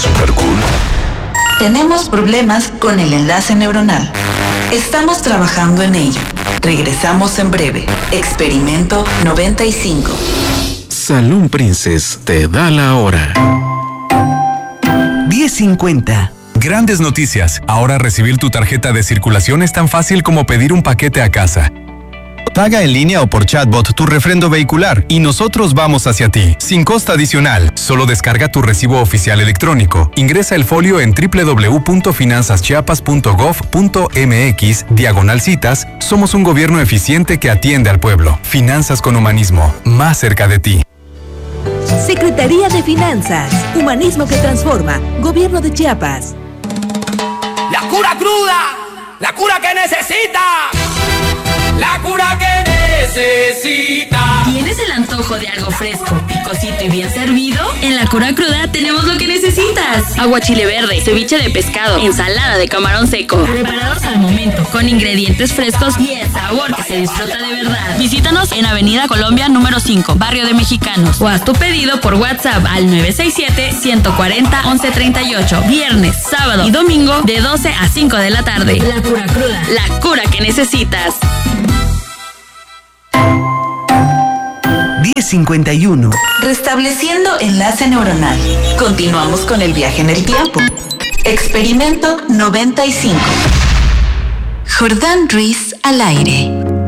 super cool. Tenemos problemas con el enlace neuronal. Estamos trabajando en ello. Regresamos en breve. Experimento 95. Saloon Princess te da la hora. 10:50. Grandes noticias. Ahora recibir tu tarjeta de circulación es tan fácil como pedir un paquete a casa. Paga en línea o por chatbot tu refrendo vehicular y nosotros vamos hacia ti, sin costo adicional. Solo descarga tu recibo oficial electrónico. Ingresa el folio en www.finanzaschiapas.gov.mx/citas. Somos un gobierno eficiente que atiende al pueblo. Finanzas con humanismo, más cerca de ti. Secretaría de Finanzas, Humanismo que transforma, Gobierno de Chiapas. La cura cruda, la cura que necesita. La cura que necesita. ¿Tienes el antojo de algo fresco, picosito y bien servido? En La Cura Cruda tenemos lo que necesitas. Agua chile verde, ceviche de pescado, ensalada de camarón seco. Preparados al momento, con ingredientes frescos y el sabor que se disfruta de verdad. Visítanos en Avenida Colombia número 5, Barrio de Mexicanos. O haz tu pedido por WhatsApp al 967-140-1138. Viernes, sábado y domingo de 12 a 5 de la tarde. La Cura Cruda, la cura que necesitas. 10:51. Restableciendo enlace neuronal. Continuamos con el viaje en el tiempo. Experimento 95. Jordán Ruiz al aire.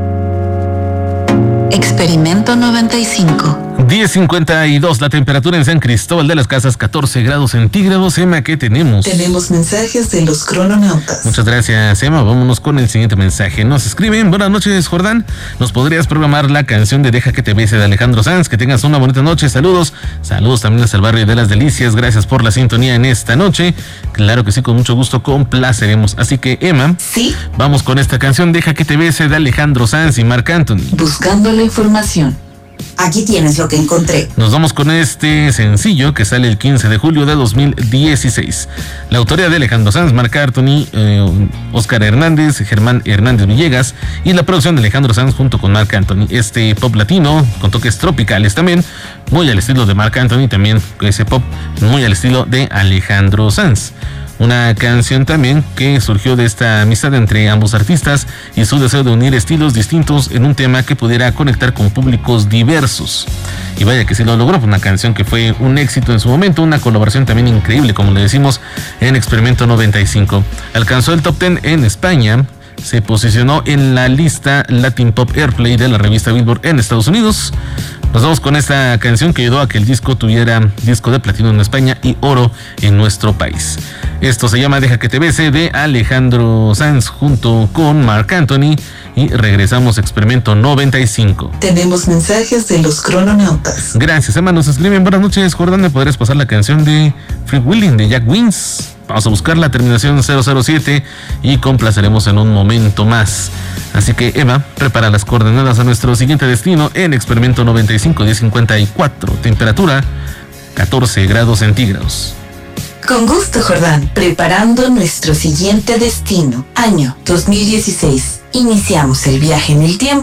Experimento 95. 10:52, la temperatura en San Cristóbal de las Casas, 14 grados centígrados. Emma, ¿qué tenemos? Tenemos mensajes de los crononautas. Muchas gracias, Emma. Vámonos con el siguiente mensaje. Nos escriben: buenas noches, Jordán. ¿Nos podrías programar la canción de Deja que te bese de Alejandro Sanz? Que tengas una bonita noche. Saludos. Saludos también desde el barrio de Las Delicias. Gracias por la sintonía en esta noche. Claro que sí, con mucho gusto complaceremos. Así que, Emma, sí, vamos con esta canción Deja que te bese de Alejandro Sanz y Marc Anthony. Buscando la información. Aquí tienes lo que encontré. Nos vamos con este sencillo que sale el 15 de julio de 2016. La autoría de Alejandro Sanz, Marc Anthony, Oscar Hernández, Germán Hernández Villegas, y la producción de Alejandro Sanz junto con Marc Anthony. Este pop latino con toques tropicales también, muy al estilo de Marc Anthony, también ese pop muy al estilo de Alejandro Sanz. Una canción también que surgió de esta amistad entre ambos artistas y su deseo de unir estilos distintos en un tema que pudiera conectar con públicos diversos. Y vaya que sí lo logró, una canción que fue un éxito en su momento, una colaboración también increíble, como le decimos, en Experimento 95. Alcanzó el top 10 en España, se posicionó en la lista Latin Pop Airplay de la revista Billboard en Estados Unidos. Nos vamos con esta canción que ayudó a que el disco tuviera disco de platino en España y oro en nuestro país. Esto se llama Deja que te bese de Alejandro Sanz junto con Marc Anthony, y regresamos a Experimento 95. Tenemos mensajes de los crononautas. Gracias, Emma. Nos escriben: buenas noches, Jordán, ¿me podrías pasar la canción de Free Willing de Jack Wins? Vamos a buscar la terminación 007 y complaceremos en un momento más. Así que, Emma, prepara las coordenadas a nuestro siguiente destino en Experimento 95, 10:54. Temperatura 14 grados centígrados. Con gusto, Jordán. Preparando nuestro siguiente destino. Año 2016. Iniciamos el viaje en el tiempo.